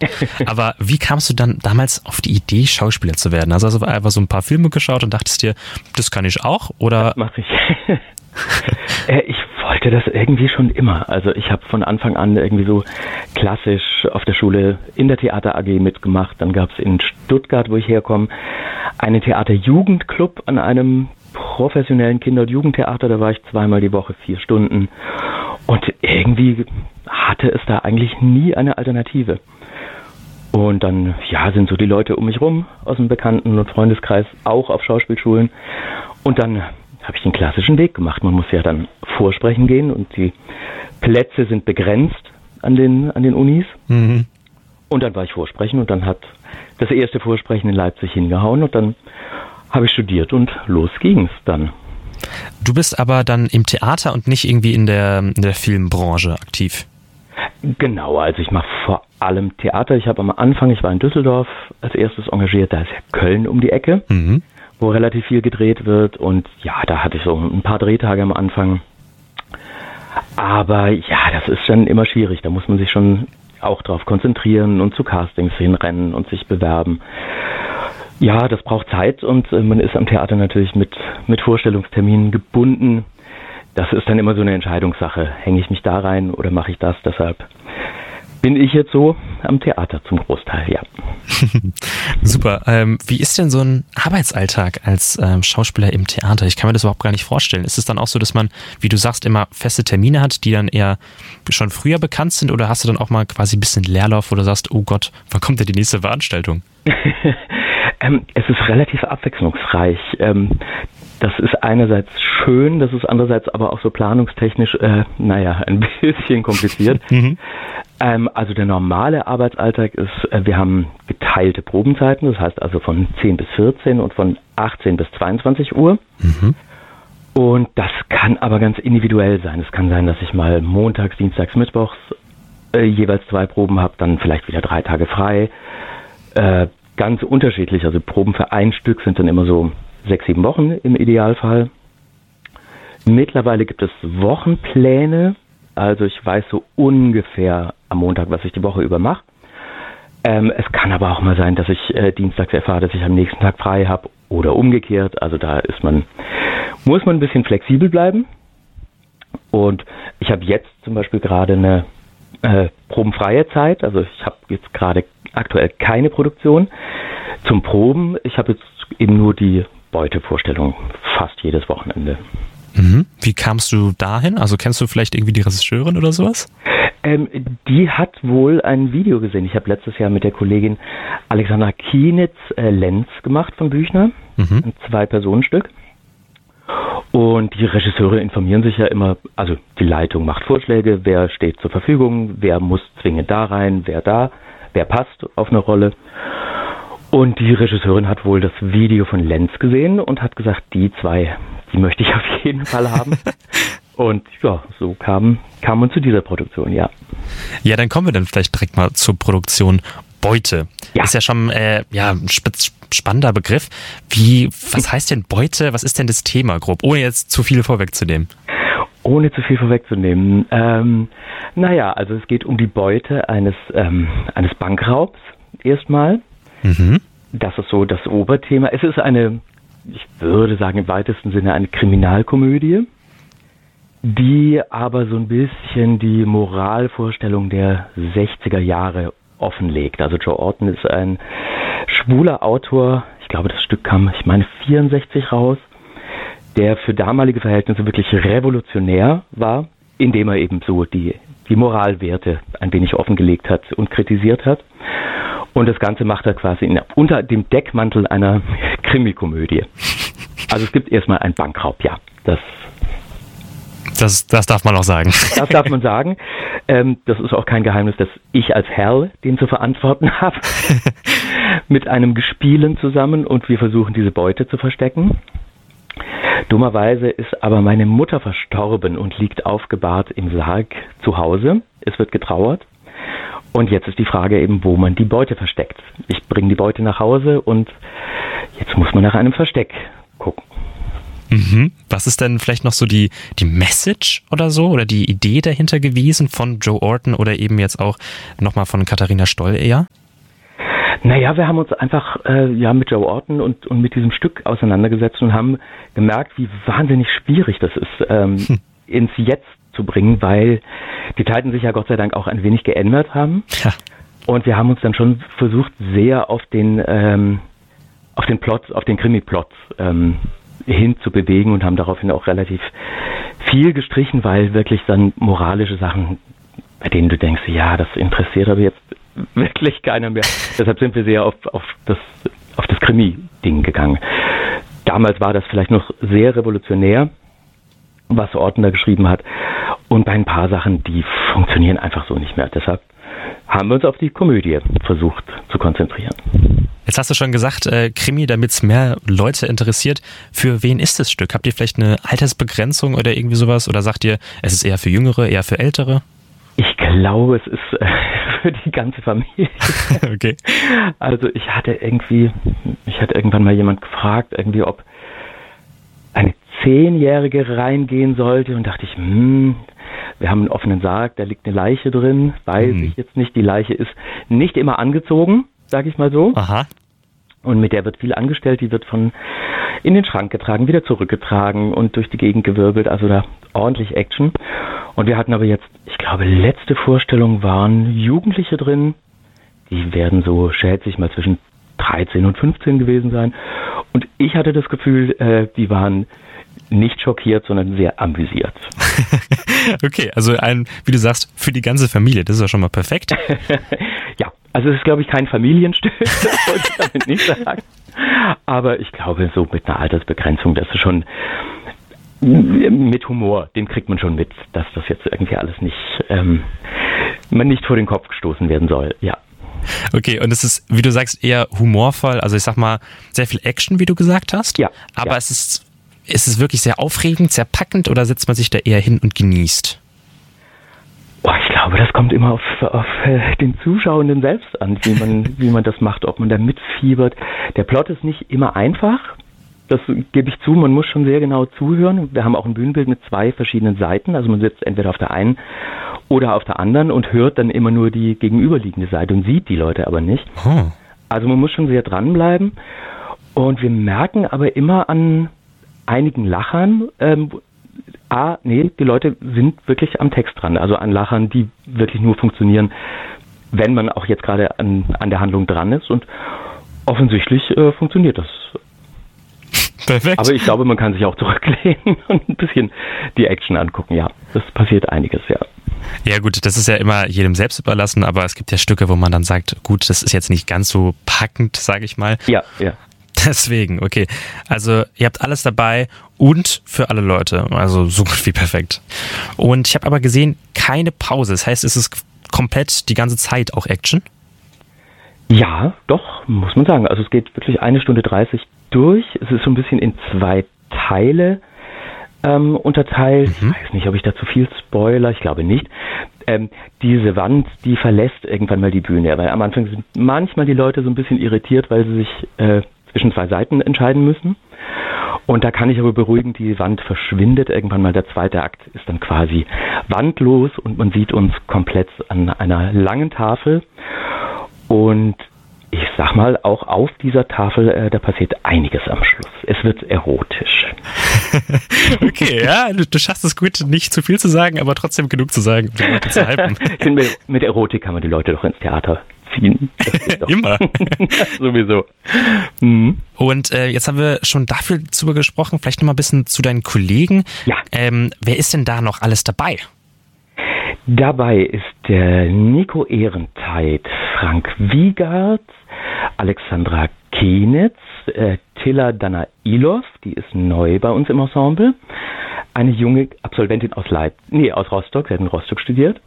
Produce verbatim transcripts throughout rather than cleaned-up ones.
gemacht. Aber wie kamst du dann damals auf die Idee, Schauspieler zu werden? Also hast du einfach so ein paar Filme geschaut und dachtest dir, das kann ich auch? Oder? Das mache ich. Ich wollte das irgendwie schon immer. Also ich habe von Anfang an irgendwie so klassisch auf der Schule in der Theater A G mitgemacht. Dann gab es in Stuttgart, wo ich herkomme, einen Theaterjugendclub an einem professionellen Kinder- und Jugendtheater. Da war ich zweimal die Woche, vier Stunden. Und irgendwie hatte es da eigentlich nie eine Alternative. Und dann, ja, sind so die Leute um mich rum aus dem Bekannten- und Freundeskreis auch auf Schauspielschulen. Und dann habe ich den klassischen Weg gemacht. Man muss ja dann vorsprechen gehen und die Plätze sind begrenzt an den, an den Unis. Mhm. Und dann war ich vorsprechen und dann hat das erste Vorsprechen in Leipzig hingehauen und dann habe ich studiert und los ging's dann. Du bist aber dann im Theater und nicht irgendwie in der, in der Filmbranche aktiv? Genau, also ich mache vor allem Theater. Ich habe am Anfang, ich war in Düsseldorf als erstes engagiert, da ist ja Köln um die Ecke, mhm. wo relativ viel gedreht wird und ja, da hatte ich so ein paar Drehtage am Anfang. Aber ja, das ist dann immer schwierig, da muss man sich schon auch drauf konzentrieren und zu Castings hinrennen und sich bewerben. Ja, das braucht Zeit und äh, man ist am Theater natürlich mit, mit Vorstellungsterminen gebunden. Das ist dann immer so eine Entscheidungssache. Hänge ich mich da rein oder mache ich das? Deshalb bin ich jetzt so am Theater zum Großteil, ja. Super. Ähm, wie ist denn so ein Arbeitsalltag als ähm, Schauspieler im Theater? Ich kann mir das überhaupt gar nicht vorstellen. Ist es dann auch so, dass man, wie du sagst, immer feste Termine hat, die dann eher schon früher bekannt sind? Oder hast du dann auch mal quasi ein bisschen Leerlauf, wo du sagst, oh Gott, wann kommt denn die nächste Veranstaltung? ähm, es ist relativ abwechslungsreich. Ähm, das ist einerseits schön, das ist andererseits aber auch so planungstechnisch, äh, naja, ein bisschen kompliziert. mhm. ähm, also der normale Arbeitsalltag ist, äh, wir haben geteilte Probenzeiten, das heißt also von zehn bis vierzehn und von achtzehn bis zweiundzwanzig Uhr. Mhm. Und das kann aber ganz individuell sein. Es kann sein, dass ich mal montags, dienstags, mittwochs äh, jeweils zwei Proben habe, dann vielleicht wieder drei Tage frei. Äh, ganz unterschiedlich, also Proben für ein Stück sind dann immer so sechs, sieben Wochen im Idealfall. Mittlerweile gibt es Wochenpläne, also ich weiß so ungefähr am Montag, was ich die Woche über mache. Ähm, es kann aber auch mal sein, dass ich äh, dienstags erfahre, dass ich am nächsten Tag frei habe oder umgekehrt. Also da ist man, muss man ein bisschen flexibel bleiben. Und ich habe jetzt zum Beispiel gerade eine äh, probenfreie Zeit, also ich habe jetzt gerade aktuell keine Produktion zum Proben. Ich habe jetzt eben nur die Beutevorstellung fast jedes Wochenende. Mhm. Wie kamst du dahin? Also kennst du vielleicht irgendwie die Regisseurin oder sowas? Ähm, die hat wohl ein Video gesehen. Ich habe letztes Jahr mit der Kollegin Alexandra Kienitz äh, Lenz gemacht von Büchner, mhm. ein Zwei-Personen-Stück. Und die Regisseure informieren sich ja immer, also die Leitung macht Vorschläge, wer steht zur Verfügung, wer muss zwingend da rein, wer da, wer passt auf eine Rolle. Und die Regisseurin hat wohl das Video von Lenz gesehen und hat gesagt, die zwei, die möchte ich auf jeden Fall haben. Und ja, so kam, kam man zu dieser Produktion, ja. Ja, dann kommen wir dann vielleicht direkt mal zur Produktion Beute. Ja. Ist ja schon äh, ja, ein sp- spannender Begriff. Wie, was heißt denn Beute? Was ist denn das Thema grob, ohne jetzt zu viel vorwegzunehmen? Ohne zu viel vorwegzunehmen. Ähm, naja, also es geht um die Beute eines, ähm, eines Bankraubs erstmal. Mhm. Das ist so das Oberthema. Es ist eine, ich würde sagen im weitesten Sinne eine Kriminalkomödie, die aber so ein bisschen die Moralvorstellung der sechziger Jahre offenlegt. Also Joe Orton ist ein schwuler Autor, ich glaube das Stück kam, ich meine vierundsechzig raus, der für damalige Verhältnisse wirklich revolutionär war, indem er eben so die, die Moralwerte ein wenig offengelegt hat und kritisiert hat. Und das Ganze macht er quasi in, unter dem Deckmantel einer Krimikomödie. Also es gibt erstmal einen Bankraub, ja. Das, das, das darf man auch sagen. Das darf man sagen. Ähm, das ist auch kein Geheimnis, dass ich als Herr den zu verantworten habe. Mit einem Gespielen zusammen und wir versuchen diese Beute zu verstecken. Dummerweise ist aber meine Mutter verstorben und liegt aufgebahrt im Sarg zu Hause. Es wird getrauert. Und jetzt ist die Frage eben, wo man die Beute versteckt. Ich bringe die Beute nach Hause und jetzt muss man nach einem Versteck gucken. Mhm. Was ist denn vielleicht noch so die, die Message oder so oder die Idee dahinter gewesen von Joe Orton oder eben jetzt auch nochmal von Katharina Stoll eher? Naja, wir haben uns einfach äh, ja mit Joe Orton und, und mit diesem Stück auseinandergesetzt und haben gemerkt, wie wahnsinnig schwierig das ist, ähm, hm. ins Jetzt zu bringen, weil die Zeiten sich ja Gott sei Dank auch ein wenig geändert haben. Ja. Und wir haben uns dann schon versucht, sehr auf den ähm, auf den Plot, auf den Krimi-Plot ähm, hin zu bewegen und haben daraufhin auch relativ viel gestrichen, weil wirklich dann moralische Sachen, bei denen du denkst, ja, das interessiert aber jetzt wirklich keiner mehr. Deshalb sind wir sehr auf, auf das, auf das Krimi-Ding gegangen. Damals war das vielleicht noch sehr revolutionär, was Orton da geschrieben hat. Und bei ein paar Sachen, die funktionieren einfach so nicht mehr. Deshalb haben wir uns auf die Komödie versucht zu konzentrieren. Jetzt hast du schon gesagt, äh, Krimi, damit es mehr Leute interessiert. Für wen ist das Stück? Habt ihr vielleicht eine Altersbegrenzung oder irgendwie sowas? Oder sagt ihr, es ist eher für Jüngere, eher für Ältere? Ich glaube, es ist äh, für die ganze Familie. Okay. Also ich hatte irgendwie, ich hatte irgendwann mal jemand gefragt, irgendwie, ob eine Zehnjährige reingehen sollte und dachte ich, hm, wir haben einen offenen Sarg, da liegt eine Leiche drin, weiß hm. ich jetzt nicht. Die Leiche ist nicht immer angezogen, sage ich mal so. Aha. Und mit der wird viel angestellt, die wird von in den Schrank getragen, wieder zurückgetragen und durch die Gegend gewirbelt, also da ordentlich Action. Und wir hatten aber jetzt, ich glaube, letzte Vorstellung waren Jugendliche drin, die werden so, schätze ich mal, zwischen dreizehn und fünfzehn gewesen sein. Und ich hatte das Gefühl, äh, die waren nicht schockiert, sondern sehr amüsiert. Okay, also ein, wie du sagst, für die ganze Familie, das ist ja schon mal perfekt. Ja, also es ist, glaube ich, kein Familienstück, das wollte ich damit nicht sagen. Aber ich glaube, so mit einer Altersbegrenzung, das ist schon mit Humor, den kriegt man schon mit, dass das jetzt irgendwie alles nicht, ähm, man nicht vor den Kopf gestoßen werden soll, ja. Okay, und es ist, wie du sagst, eher humorvoll, also ich sag mal, sehr viel Action, wie du gesagt hast. Ja. Aber ja. es ist, ist es wirklich sehr aufregend, sehr packend oder setzt man sich da eher hin und genießt? Oh, ich glaube, das kommt immer auf, auf äh, den Zuschauenden selbst an, wie man, wie man das macht, ob man da mitfiebert. Der Plot ist nicht immer einfach, das gebe ich zu, man muss schon sehr genau zuhören. Wir haben auch ein Bühnenbild mit zwei verschiedenen Seiten, also man sitzt entweder auf der einen oder auf der anderen und hört dann immer nur die gegenüberliegende Seite und sieht die Leute aber nicht. Oh. Also man muss schon sehr dranbleiben und wir merken aber immer an einigen Lachern, ähm, ah, nee, die Leute sind wirklich am Text dran, also an Lachern, die wirklich nur funktionieren, wenn man auch jetzt gerade an, an der Handlung dran ist und offensichtlich äh, funktioniert das. Perfekt. Aber ich glaube, man kann sich auch zurücklehnen und ein bisschen die Action angucken, ja. Das passiert einiges, ja. Ja gut, das ist ja immer jedem selbst überlassen, aber es gibt ja Stücke, wo man dann sagt, gut, das ist jetzt nicht ganz so packend, sage ich mal. Ja, ja. Deswegen, okay. Also ihr habt alles dabei und für alle Leute, also so gut wie perfekt. Und ich habe aber gesehen, keine Pause. Das heißt, es ist komplett die ganze Zeit auch Action? Ja, doch, muss man sagen. Also es geht wirklich eine Stunde dreißig durch. Es ist so ein bisschen in zwei Teile ähm, unterteilt. Mhm. Ich weiß nicht, ob ich da zu viel spoiler, ich glaube nicht. Ähm, diese Wand, die verlässt irgendwann mal die Bühne, weil am Anfang sind manchmal die Leute so ein bisschen irritiert, weil sie sich äh, zwischen zwei Seiten entscheiden müssen. Und da kann ich aber beruhigen, die Wand verschwindet. Irgendwann mal der zweite Akt ist dann quasi wandlos und man sieht uns komplett an einer langen Tafel. Und ich sag mal, auch auf dieser Tafel, äh, da passiert einiges am Schluss. Es wird erotisch. Okay, ja, du, du schaffst es gut, nicht zu viel zu sagen, aber trotzdem genug zu sagen, um die Leute zu hypen. Ich finde, mit, mit Erotik kann man die Leute doch ins Theater ziehen. Doch. Immer. Sowieso. Mhm. Und äh, jetzt haben wir schon dafür drüber gesprochen, vielleicht noch mal ein bisschen zu deinen Kollegen. Ja. Ähm, wer ist denn da noch alles dabei? Dabei ist der Nico Ehrentheit, Frank Wiegert, Alexandra Kenitz, äh, Tilla Danailov, die ist neu bei uns im Ensemble, eine junge Absolventin aus Leip- nee, aus Rostock, sie hat in Rostock studiert.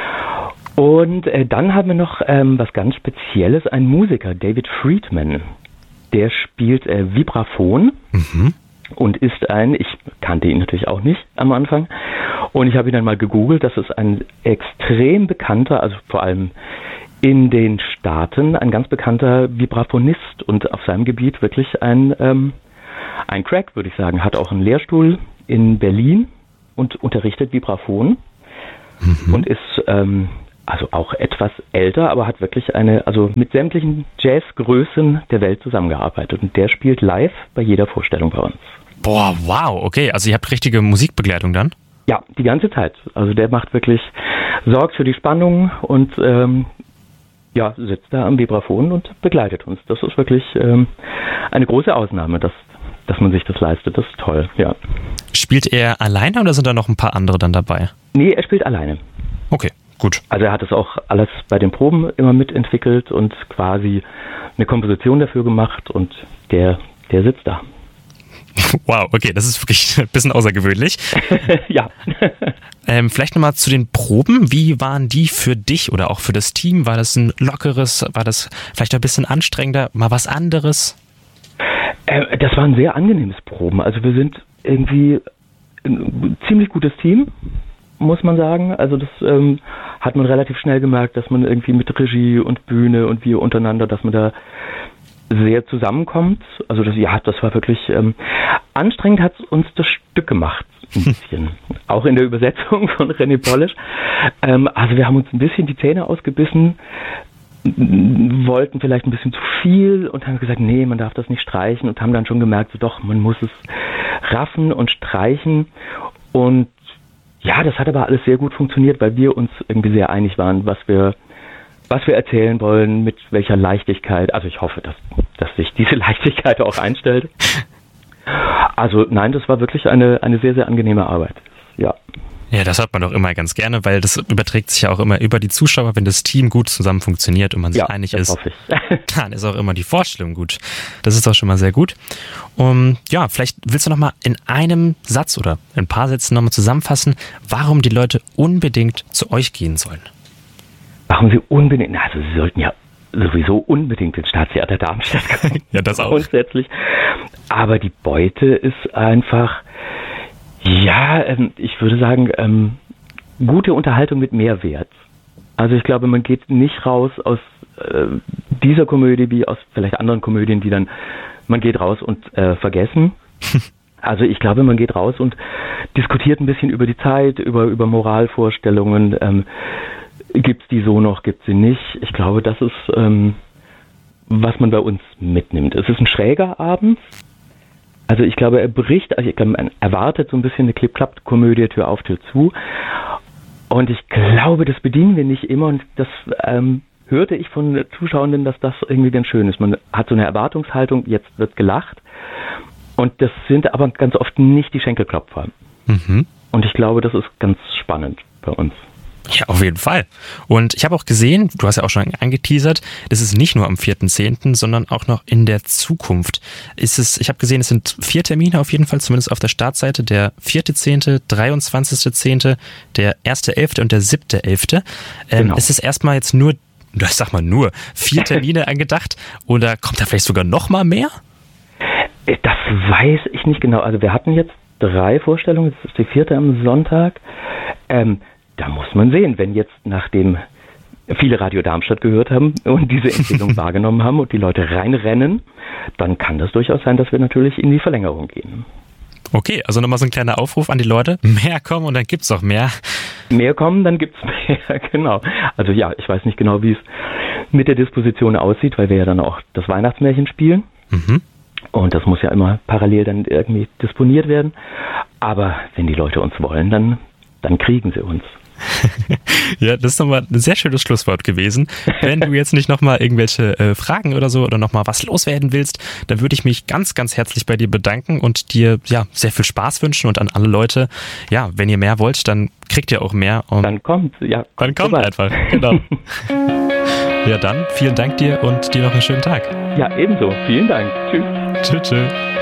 Und äh, dann haben wir noch ähm, was ganz Spezielles, ein Musiker, David Friedman, der spielt äh, Vibraphon. Mhm. Und ist ein, ich kannte ihn natürlich auch nicht am Anfang, und ich habe ihn dann mal gegoogelt, das ist ein extrem bekannter, also vor allem in den Staaten, ein ganz bekannter Vibraphonist und auf seinem Gebiet wirklich ein, ähm, ein Crack, würde ich sagen, hat auch einen Lehrstuhl in Berlin und unterrichtet Vibraphon mhm. und ist ähm, also auch etwas älter, aber hat wirklich eine, also mit sämtlichen Jazzgrößen der Welt zusammengearbeitet. Und der spielt live bei jeder Vorstellung bei uns. Boah, wow, okay. Also ihr habt richtige Musikbegleitung dann? Ja, die ganze Zeit. Also der macht wirklich, sorgt für die Spannung und ähm, ja, sitzt da am Vibraphon und begleitet uns. Das ist wirklich ähm, eine große Ausnahme, dass, dass man sich das leistet. Das ist toll, ja. Spielt er alleine oder sind da noch ein paar andere dann dabei? Nee, er spielt alleine. Okay. Gut. Also er hat es auch alles bei den Proben immer mitentwickelt und quasi eine Komposition dafür gemacht und der, der sitzt da. Wow, okay, das ist wirklich ein bisschen außergewöhnlich. Ja. ähm, vielleicht nochmal zu den Proben. Wie waren die für dich oder auch für das Team? War das ein lockeres, war das vielleicht ein bisschen anstrengender, mal was anderes? Äh, das war ein sehr angenehmes Proben. Also wir sind irgendwie ein ziemlich gutes Team, muss man sagen. Also das ähm, hat man relativ schnell gemerkt, dass man irgendwie mit Regie und Bühne und wir untereinander, dass man da sehr zusammenkommt. Also das, ja, das war wirklich ähm, anstrengend, hat uns das Stück gemacht, ein bisschen. Auch in der Übersetzung von René Polish. Ähm, also wir haben uns ein bisschen die Zähne ausgebissen, wollten vielleicht ein bisschen zu viel und haben gesagt, nee, man darf das nicht streichen und haben dann schon gemerkt, so doch, man muss es raffen und streichen. Und ja, das hat aber alles sehr gut funktioniert, weil wir uns irgendwie sehr einig waren, was wir, was wir erzählen wollen, mit welcher Leichtigkeit. Also ich hoffe, dass, dass sich diese Leichtigkeit auch einstellt. Also nein, das war wirklich eine, eine sehr, sehr angenehme Arbeit. Ja. Ja, das hört man doch immer ganz gerne, weil das überträgt sich ja auch immer über die Zuschauer, wenn das Team gut zusammen funktioniert und man sich ja, einig das ist. Hoffe ich. Dann ist auch immer die Vorstellung gut. Das ist doch schon mal sehr gut. Um, ja, vielleicht willst du noch mal in einem Satz oder in ein paar Sätzen noch mal zusammenfassen, warum die Leute unbedingt zu euch gehen sollen. Warum sie unbedingt, na, also sie sollten ja sowieso unbedingt ins Staatstheater Darmstadt kommen. Ja, das auch. Grundsätzlich. Aber die Beute ist einfach, ja, ähm, ich würde sagen, ähm, gute Unterhaltung mit Mehrwert. Also ich glaube, man geht nicht raus aus äh, dieser Komödie wie aus vielleicht anderen Komödien, die dann, man geht raus und äh, vergessen. Also ich glaube, man geht raus und diskutiert ein bisschen über die Zeit, über, über Moralvorstellungen. Ähm, gibt's die so noch, gibt's sie nicht? Ich glaube, das ist, ähm, was man bei uns mitnimmt. Es ist ein schräger Abend. Also ich glaube, er bricht, also ich glaube, man erwartet so ein bisschen eine Klipp-Klapp-Komödie, Tür auf, Tür zu. Und ich glaube, das bedienen wir nicht immer und das ähm, hörte ich von Zuschauenden, dass das irgendwie ganz schön ist. Man hat so eine Erwartungshaltung, jetzt wird gelacht und das sind aber ganz oft nicht die Schenkelklopfer. Mhm. Und ich glaube, das ist ganz spannend bei uns. Ja, auf jeden Fall. Und ich habe auch gesehen, du hast ja auch schon angeteasert, das ist nicht nur am vierten zehnten, sondern auch noch in der Zukunft. Ist es, ich habe gesehen, es sind vier Termine auf jeden Fall, zumindest auf der Startseite. Der vierte zehnte, dreiundzwanzigste zehnte, der erste elfte und der siebte elfte. Ähm, genau. Ist es erstmal jetzt nur, ich sag mal nur, vier Termine angedacht oder kommt da vielleicht sogar noch mal mehr? Das weiß ich nicht genau. Also wir hatten jetzt drei Vorstellungen, das ist die vierte am Sonntag. Ähm, Da muss man sehen, wenn jetzt, nachdem viele Radio Darmstadt gehört haben und diese Empfehlung wahrgenommen haben und die Leute reinrennen, dann kann das durchaus sein, dass wir natürlich in die Verlängerung gehen. Okay, also nochmal so ein kleiner Aufruf an die Leute. Mehr kommen und dann gibt's auch mehr. Mehr kommen, dann gibt's mehr, genau. Also ja, ich weiß nicht genau, wie es mit der Disposition aussieht, weil wir ja dann auch das Weihnachtsmärchen spielen. Mhm. Und das muss ja immer parallel dann irgendwie disponiert werden. Aber wenn die Leute uns wollen, dann, dann kriegen sie uns. Ja, das ist nochmal ein sehr schönes Schlusswort gewesen. Wenn du jetzt nicht nochmal irgendwelche äh, Fragen oder so oder nochmal was loswerden willst, dann würde ich mich ganz, ganz herzlich bei dir bedanken und dir ja sehr viel Spaß wünschen und an alle Leute, ja, wenn ihr mehr wollt, dann kriegt ihr auch mehr. Und dann kommt, ja. Dann kommt einfach, genau. Ja, dann vielen Dank dir und dir noch einen schönen Tag. Ja, ebenso. Vielen Dank. Tschüss. Tschüss, tschüss.